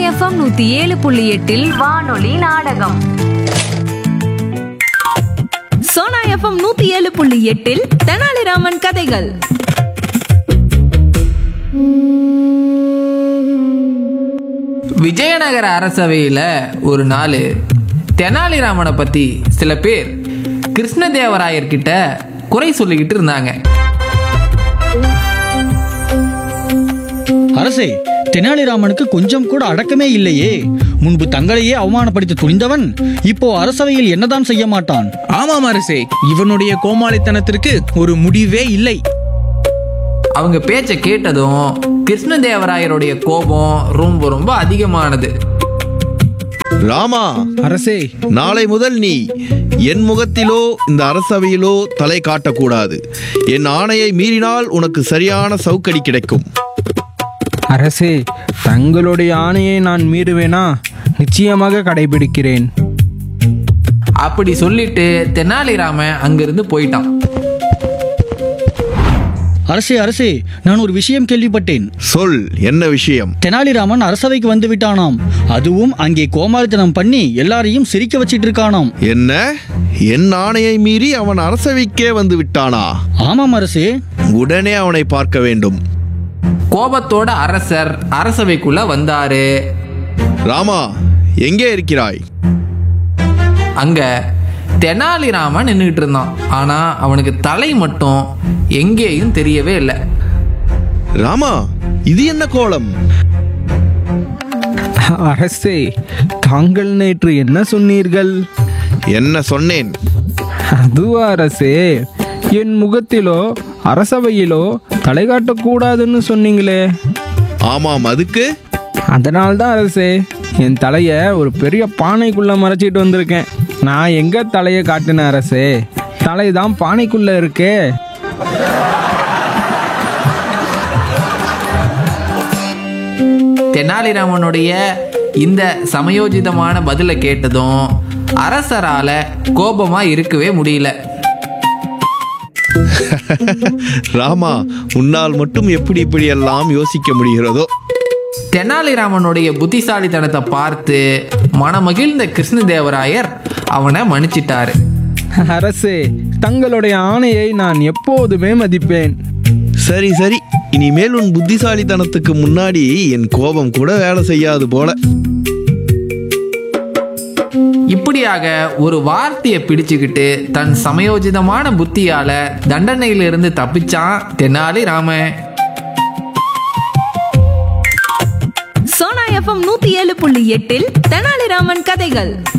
FM 107.8 வானொலி நாடகம். Sona FM 107.8 Tenali Raman கதைகள். விஜயநகர அரசவையில் ஒரு நாள் தெனாலிராமனை பற்றி சில பேர் கிருஷ்ணதேவராயர்கிட்ட குறை சொல்லிக்கிட்டு இருந்தாங்க. அரசே, தெனாலிராமனுக்கு கொஞ்சம் கூட அடக்கமே இல்லையே. முன்பு தங்களையே அவமானப்படுத்தி துணிந்தவன் இப்போ அரசவையில் என்னதான் செய்ய மாட்டான்? ஆமாம் அரசே, இவனுடைய கோமாளித்தனத்திற்கு ஒரு முடிவே இல்லை. அவங்க பேச்சை கேட்டதும் கிருஷ்ணதேவராயருடைய கோபம் ரொம்ப ரொம்ப அதிகமானது. ராமா, அரசே, நாளை முதல் நீ என் முகத்திலோ இந்த அரசவையிலோ தலை காட்டக்கூடாது. என் ஆணையை மீறினால் உனக்கு சரியான சவுக்கடி கிடைக்கும். அரசே, தங்களுடைய ஆணையை நான் மீறுவேனா? நிச்சயமாக கடைபிடிக்கிறேன். அப்படி சொல்லிட்டு தெனாலிராமன் அங்கிருந்து போயிட்டான். அரசே, நான் ஒரு விஷயம் கேள்விப்பட்டேன். சொல், என்ன விஷயம்? தெனாலிராமன் அரசவைக்கு வந்து விட்டானாம். அதுவும் அங்கே கோமாளித்தனம் பண்ணி எல்லாரையும் சிரிக்க வச்சிட்டு இருக்கானாம். என்ன? என் ஆணையை மீறி அவன் அரசவைக்கே வந்து விட்டானா? ஆமாம் அரசே. உடனே அவனை பார்க்க வேண்டும். கோபத்தோட அரசர் அரசவைக்குள்ள வந்தாரு. ராமா, எங்கே இருக்கிறாய்? அங்க தெனாலிராமன் நின்றுகிட்டு இருந்தான். ஆனா அவனுக்கு தலை மட்டும் எங்கேயும் தெரியவே இல்லை. ராமா, இது என்ன கோலம்? அரசே, தாங்கள் நேற்று என்ன சொன்னீர்கள்? என்ன சொன்னேன்? அதுவா அரசே, என் முகத்திலோ அரசவையிலோ தலை காட்டக்கூடாதுன்னு சொன்னீங்களே. ஆமாம், அதுக்கு? அதனால்தான் அரசே, என் தலையை ஒரு பெரிய பானைக்குள்ள மறைச்சிட்டு வந்திருக்கேன். நான் எங்க தலையை காட்டினேன் அரசே? தலைதான் பானைக்குள்ள இருக்கே. தெனாலிராமனுடைய இந்த சமயோஜிதமான பதிலை கேட்டதும் அரசரால கோபமா இருக்கவே முடியல. ராமா, உன்னால் மட்டும் எப்படி இப்படியெல்லாம் யோசிக்க முடிகிறதோ? தெனாலிராமனுடைய புத்திசாலித்தனத்தை பார்த்து மனமகிழ்ந்த கிருஷ்ணதேவராயர் அவனை மன்னிச்சிட்டாரு. அரசே, தங்களுடைய ஆணையை நான் எப்போதுமே மதிப்பேன். சரி, இனிமேல் உன் புத்திசாலித்தனத்துக்கு முன்னாடி என் கோபம் கூட வேலை செய்யாது போல. இப்படியாக ஒரு வார்த்தையை பிடிச்சுக்கிட்டு தன் சமயோஜிதமான புத்தியால தண்டனையிலிருந்து தப்பிச்சான் தெனாலிராமன். சோனா எஃப்எம் 107.8 தெனாலிராமன் கதைகள்.